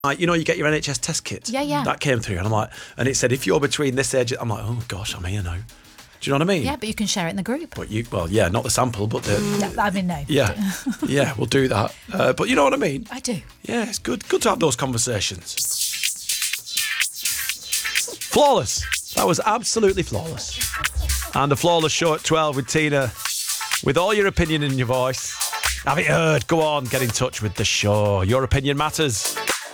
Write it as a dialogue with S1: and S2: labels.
S1: You get your NHS test kit.
S2: Yeah.
S1: That came through, and I'm like, and it said if you're between this age, I'm like, oh gosh, I'm here now. Do you know what I mean?
S2: Yeah, but you can share it in the group.
S1: But not the sample, but the.
S2: No, I mean, no.
S1: Yeah, we'll do that. But you know what I mean?
S2: I do.
S1: Yeah, it's good to have those conversations. Flawless. That was absolutely flawless. And a flawless show at 12 with Tina. With all your opinion in your voice. Have it heard. Go on, get in touch with the show. Your opinion matters.